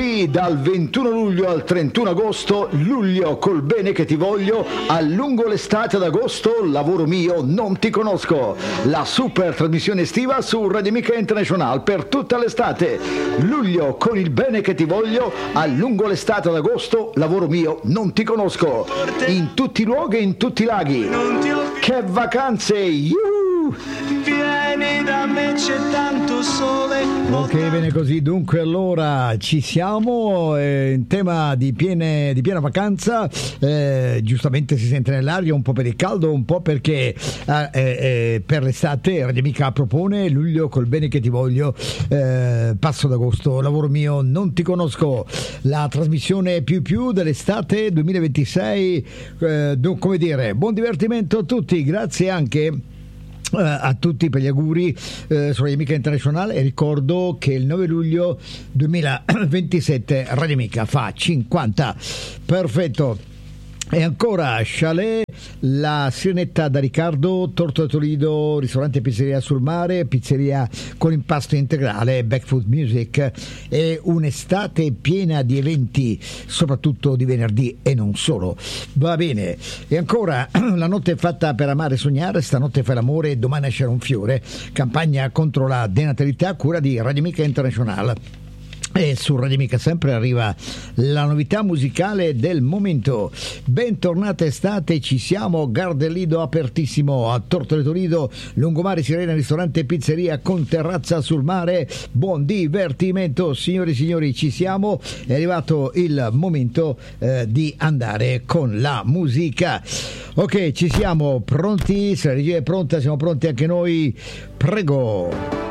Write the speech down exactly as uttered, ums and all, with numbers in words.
Dal ventuno luglio al trentuno agosto, luglio col bene che ti voglio, a lungo l'estate ad agosto, lavoro mio, non ti conosco. La super trasmissione estiva su Radio Amica International per tutta l'estate. Luglio con il bene che ti voglio, a lungo l'estate ad agosto, lavoro mio, non ti conosco. In tutti i luoghi e in tutti i laghi. Che vacanze! Yuhu! Vieni da me, c'è tanto sole. Ok, bene così. Dunque, allora ci siamo eh, in tema di, piene, di piena vacanza. Eh, giustamente si sente nell'aria un po' per il caldo, un po' perché eh, eh, per l'estate Radio Amica propone luglio col bene che ti voglio, eh, passo d'agosto, lavoro mio, non ti conosco. La trasmissione più più dell'estate duemilaventisei. Eh, come dire, buon divertimento a tutti, grazie anche a tutti per gli auguri eh, su Radio Amica Internazionale, e ricordo che il nove luglio duemilaventisette Radio Amica fa cinquanta. Perfetto. E ancora Chalet, la Sirenetta da Riccardo, Torto da Toledo, ristorante e pizzeria sul mare, pizzeria con impasto integrale, Backfoot Music, e un'estate piena di eventi, soprattutto di venerdì e non solo. Va bene. E ancora la notte è fatta per amare e sognare, stanotte fai l'amore, domani nascerà un fiore, campagna contro la denatalità a cura di Radio Amica Internazionale. E su Radio Amica sempre arriva la novità musicale del momento. Bentornata estate, ci siamo, Gardellido apertissimo a Tortole Toledo, Lungomare Sirena, ristorante e pizzeria con terrazza sul mare. Buon divertimento, signori e signori, ci siamo. È arrivato il momento eh, di andare con la musica. Ok, ci siamo pronti, se la regia è pronta, siamo pronti anche noi. Prego.